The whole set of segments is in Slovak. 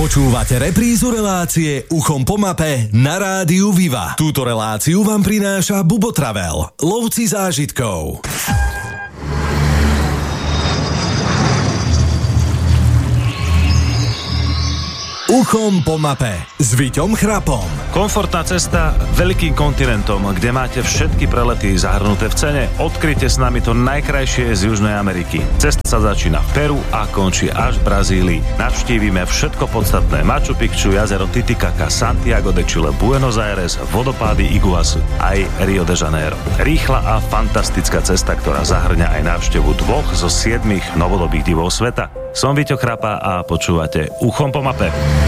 Počúvate reprízu relácie Uchom po mape na rádiu Viva. Túto reláciu vám prináša Bubo Travel, lovci zážitkov. Uchom po mape s Viťom Chrapom. Komfortná cesta veľkým kontinentom, kde máte všetky prelety zahrnuté v cene. Odkryte s nami to najkrajšie z Južnej Ameriky. Cesta sa začína v Peru a končí až v Brazílii. Navštívime všetko podstatné: Machu Picchu, jazero Titicaca, Santiago de Chile, Buenos Aires, vodopády Iguazu, aj Rio de Janeiro. Rýchla a fantastická cesta, ktorá zahrňa aj návštevu 2 zo 7 novodobých divov sveta. Som Viťo Chrapa a počúvate Uchom po mape.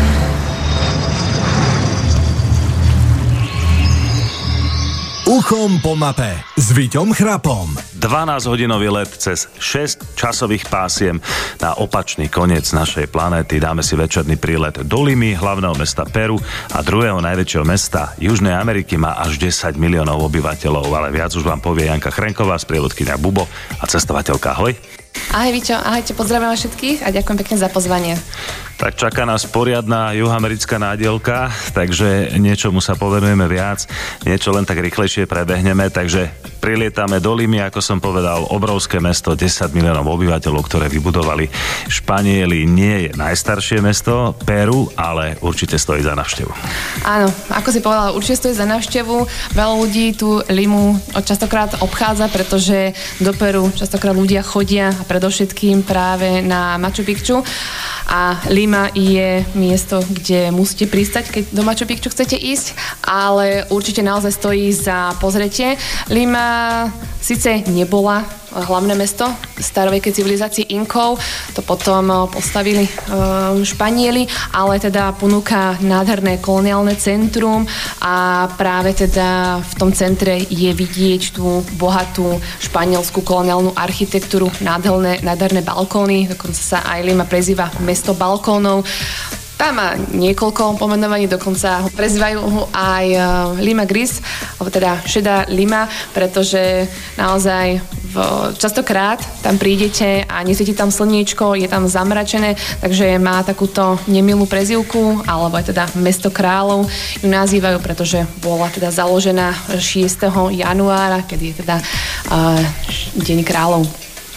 Uchom po mape s Viťom Chrapom. 12-hodinový let cez 6 časových pásiem na opačný koniec našej planéty. Dáme si večerný prílet do Limy, hlavného mesta Peru a druhého najväčšieho mesta Južnej Ameriky. Má až 10 miliónov obyvateľov, ale viac už vám povie Janka Chrenková, sprievodkyňa Bubo a cestovateľka. Ahoj. Ahoj Viťo, ahojte, pozdravujem vás všetkých a ďakujem pekne za pozvanie. Tak čaká nás poriadna juhoamerická nádielka, takže niečomu sa povenujeme viac, niečo len tak rýchlejšie prebehneme, takže prilietame do Limy, ako som povedal, obrovské mesto, 10 miliónov obyvateľov, ktoré vybudovali Španieli. Nie je najstaršie mesto Peru, ale určite stojí za návštevu. Áno, ako si povedal, určite stojí za návštevu. Veľa ľudí tú Limu častokrát obchádza, pretože do Peru častokrát ľudia chodia a predovšetkým práve na Machu Picchu. A Lima je miesto, kde musíte pristať, keď do Machu Picchu chcete ísť, ale určite naozaj stojí za pozretie. Lima síce nebola hlavné mesto starovekej civilizácie Inkov, to potom postavili Španieli, ale teda ponúka nádherné koloniálne centrum a práve teda v tom centre je vidieť tú bohatú španielskú koloniálnu architektúru, nádherné balkóny, dokonca sa aj Lima prezýva mesto balkónov. Tam má niekoľko pomenovaní, dokonca ho prezývajú ho aj Lima Gris, alebo teda šedá Lima, pretože naozaj častokrát tam prídete a nesvieti tam slniečko, je tam zamračené, takže má takúto nemilú prezývku, alebo aj teda mesto kráľov ju nazývajú, pretože bola teda založená 6. januára, kedy je teda Deň kráľov.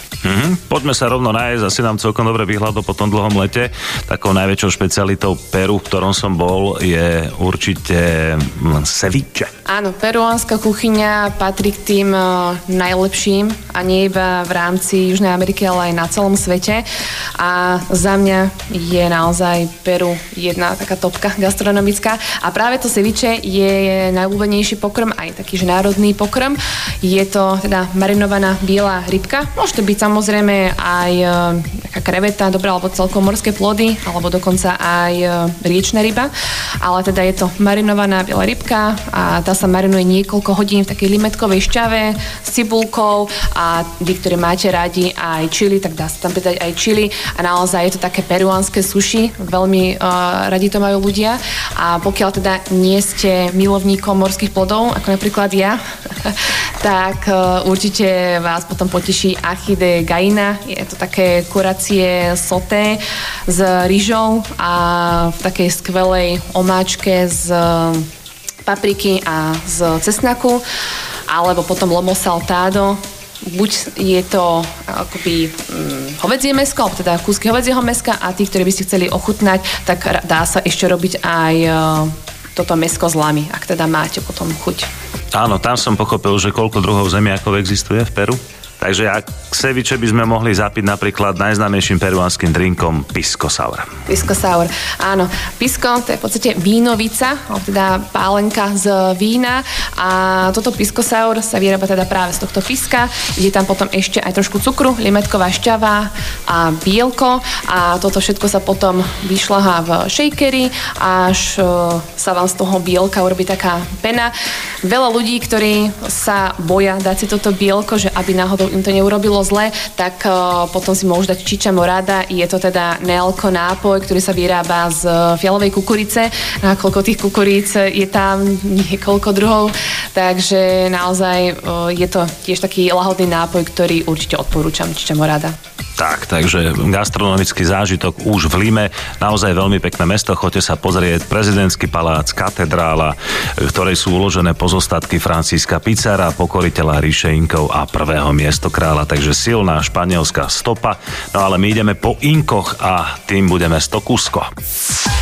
Poďme sa rovno nájsť, asi nám celkom dobre vyhľadlo po tom dlhom lete. Takou najväčšou špecialitou Peru, v ktorom som bol, je určite ceviche. Áno, peruánska kuchyňa patrí k tým najlepším a nie iba v rámci Južnej Ameriky, ale aj na celom svete. A za mňa je naozaj Peru jedna taká topka gastronomická. A práve to ceviche je najobľúbenejší pokrm, aj taký národný pokrm. Je to teda marinovaná biela rybka. Môže to byť samozrejme aj taká kreveta, dobrá, alebo celkom morské plody, alebo dokonca aj riečna ryba. Ale teda je to marinovaná biela rybka a tá sa marinuje niekoľko hodín v takej limetkovej šťave s cibulkou a vy, ktorí máte radi aj čili, tak dá sa tam pridať aj čili a naozaj je to také peruánske sushi, veľmi radi to majú ľudia a pokiaľ teda nie ste milovníkom morských plodov, ako napríklad ja, tak určite vás potom poteší ají de gallina, je to také kuracie soté s rýžou a v takej skvelej omáčke z papriky a z cesnaku, alebo potom lomo saltado. Buď je to akoby hovädzie mäsko, alebo teda kúsky hovädzieho mäska a tí, ktorí by si chceli ochutnať, tak dá sa ešte robiť aj toto mäsko z lamy, ak teda máte potom chuť. Áno, tam som pochopil, že koľko druhov zemiakov existuje v Peru. Takže ak ceviche by sme mohli zapiť napríklad najznámejším peruánskym drinkom pisco sour. Pisco sour, áno. Pisco, to je v podstate vínovica, alebo teda pálenka z vína a toto pisco sour sa vyrába teda práve z tohto piska. Je tam potom ešte aj trošku cukru, limetková šťava a bielko a toto všetko sa potom vyšľahá v shakeri, až sa vám z toho bielka urobí taká pena. Veľa ľudí, ktorí sa boja dať si toto bielko, že aby náhodou im to neurobilo zle, tak potom si môžu dať chicha morada. Je to teda nealko nápoj, ktorý sa vyrába z fialovej kukurice. Nakoľko tých kukuríc je tam niekoľko druhov, takže naozaj je to tiež taký lahodný nápoj, ktorý určite odporúčam, chicha morada. Takže gastronomický zážitok už v Lime, naozaj veľmi pekné mesto, choďte sa pozrieť, prezidentský palác, katedrála, v ktorej sú uložené pozostatky Františka Pizarra, pokoriteľa ríše Inkov a prvého miestokráľa, takže silná španielská stopa, no ale my ideme po Inkoch a tým budeme Stokusko.